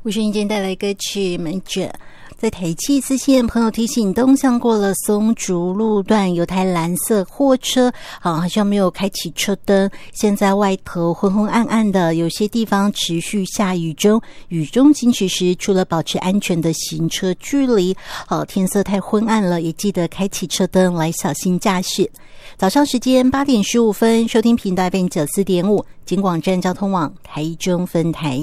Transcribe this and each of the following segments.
吴宣今天带来歌曲《门者》。在台七四线，朋友提醒，东向过了松竹路段有台蓝色货车，好像没有开启车灯。现在外头昏昏暗暗的，有些地方持续下雨中。雨中行驶时，除了保持安全的行车距离，天色太昏暗了，也记得开启车灯来小心驾驶。早上时间8点15分，收听频道 FM 94.5，警广站交通网台中分台。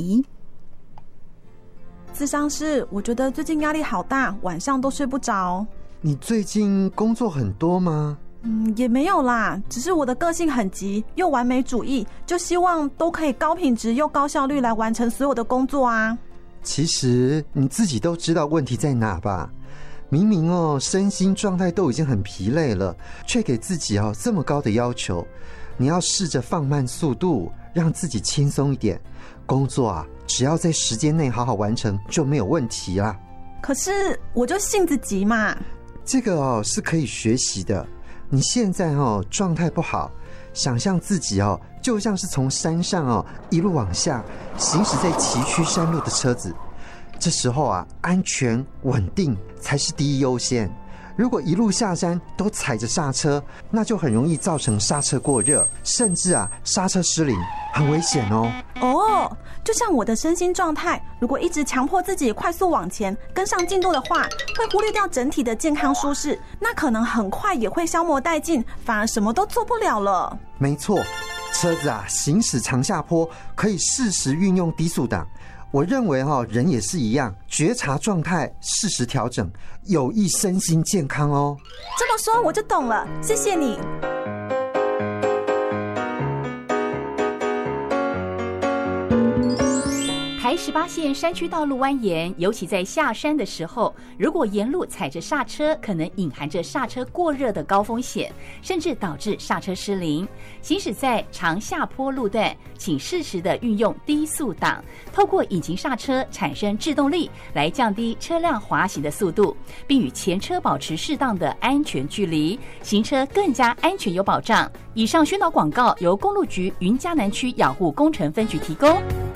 咨商师，我觉得最近压力好大，晚上都睡不着。 你最近工作很多吗？ 也没有啦，只是我的个性很急，又完美主义，就希望都可以高品质又高效率来完成所有的工作啊。 其实你自己都知道问题在哪吧？明明身心状态都已经很疲累了，却给自己这么高的要求。你要试着放慢速度，让自己轻松一点。工作只要在时间内好好完成就没有问题啦。 可是我就性子急嘛。 这个是可以学习的。你现在状态不好，想象自己就像是从山上一路往下行驶在崎岖山路的车子。这时候安全稳定才是第一优先。如果一路下山都踩着刹车，那就很容易造成刹车过热，甚至刹车失灵，很危险哦。 就像我的身心状态，如果一直强迫自己快速往前跟上进度的话，会忽略掉整体的健康舒适，那可能很快也会消磨殆尽，反而什么都做不了了。 没错，车子行驶长下坡可以适时运用低速档。我认为人也是一样，觉察状态，适时调整，有益身心健康哦。 这么说我就懂了，谢谢你。 台18线山区道路蜿蜒，尤其在下山的时候，如果沿路踩着刹车，可能隐含着刹车过热的高风险，甚至导致刹车失灵。行驶在长下坡路段，请适时的运用低速档，透过引擎刹车产生制动力，来降低车辆滑行的速度，并与前车保持适当的安全距离，行车更加安全有保障。以上宣导广告由公路局云嘉南区养护工程分局提供。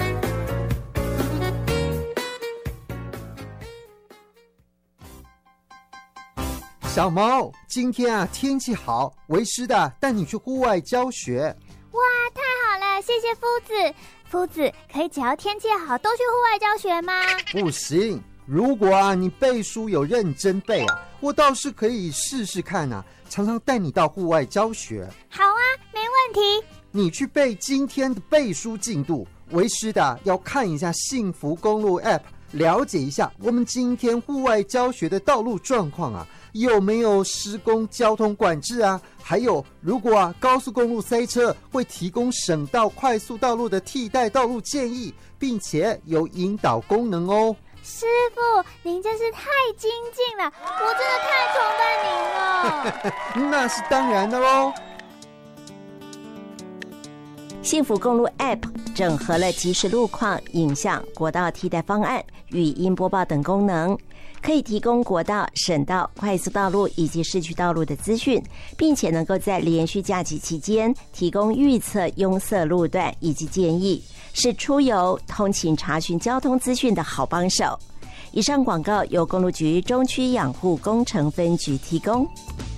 小毛，今天天气好，为师的带你去户外教学。 哇，太好了，谢谢夫子。夫子，可以只要天气好都去户外教学吗？ 不行，如果你背书有认真背我倒是可以试试看常常带你到户外教学。 好啊，没问题。 你去背今天的背书进度，为师的要看一下幸福公路 App， 了解一下我们今天户外教学的道路状况有没有施工交通管制还有如果高速公路塞车，会提供省道快速道路的替代道路建议，并且有引导功能哦。 师傅，您真是太精进了，我真的太崇拜您了。 那是当然的咯。 幸福公路 App 整合了即时路况、影像、国道替代方案、语音播报等功能，可以提供国道、省道、快速道路以及市区道路的资讯，并且能够在连续假期期间提供预测拥塞路段以及建议，是出游、通勤查询交通资讯的好帮手。以上广告由公路局中区养护工程分局提供。